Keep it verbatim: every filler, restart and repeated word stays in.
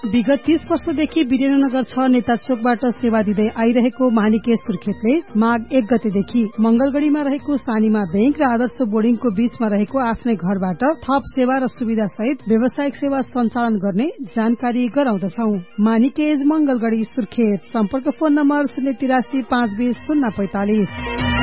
विगत तीस वर्षदेखि वीरेन्द्रनगर छ नेता चोकबाट सेवा दिँदै आइरहेको मानिके सुर्खेतले माघ एक गतेदेखि मंगलगढ़ीमा रहेको सानीमा बैंक र आदर्श बोर्डिङको बीचमा रहेको आफ्नै घरबाट थप सेवा र सुविधा सहित व्यावसायिक सेवा सञ्चालन गर्ने जानकारी गराउँदछौ। मानिकेज मंगलगढ़ी सुर्खेत। सम्पर्क फोन नम्बर शून्य तिरासी पाँच बीस शून्य पैंतालिस।